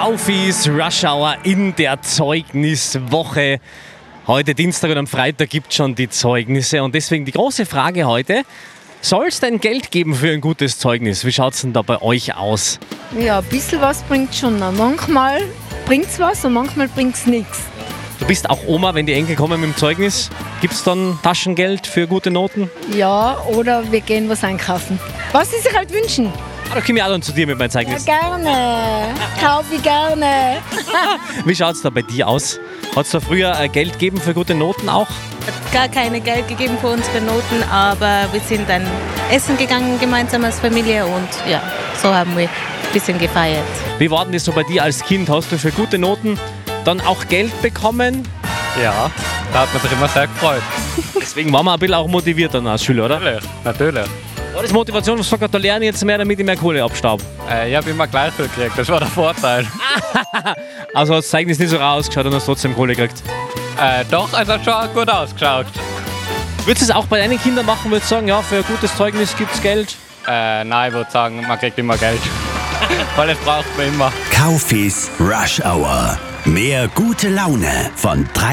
Kaufis Rush Hour in der Zeugniswoche. Heute Dienstag und am Freitag gibt es schon die Zeugnisse. Und deswegen die große Frage heute: Soll es denn Geld geben für ein gutes Zeugnis? Wie schaut es denn da bei euch aus? Ja, ein bisschen was bringt schon. Manchmal bringt es was und manchmal bringt es nichts. Du bist auch Oma, wenn die Enkel kommen mit dem Zeugnis. Gibt es dann Taschengeld für gute Noten? Ja, oder wir gehen was einkaufen. Was sie sich halt wünschen. Da komme ich auch dann zu dir mit meinem Zeugnis. Ja, gerne. Kaufe ich gerne. Wie schaut es da bei dir aus? Hat es da früher Geld gegeben für gute Noten auch? Gar keine Geld gegeben für unsere Noten, aber wir sind dann essen gegangen gemeinsam als Familie und ja, so haben wir ein bisschen gefeiert. Wie war denn das so bei dir als Kind? Hast du für gute Noten dann auch Geld bekommen? Ja, da hat man sich immer sehr gefreut. Deswegen war man ein bisschen auch motiviert dann als Schüler, oder? Natürlich. War das Motivation, was sagt, da lerne ich jetzt mehr, damit ich mehr Kohle abstaube? Ich habe immer gleich viel gekriegt, das war der Vorteil. Also hat das Zeugnis nicht so ausgeschaut und hast trotzdem Kohle gekriegt. Doch, es hat schon gut ausgeschaut. Würdest du es auch bei deinen Kindern machen? Würdest du sagen, ja, für ein gutes Zeugnis gibt es Geld? Nein, ich würde sagen, man kriegt immer Geld. Weil es braucht man immer. Kaufis Rush Hour. Mehr gute Laune von 3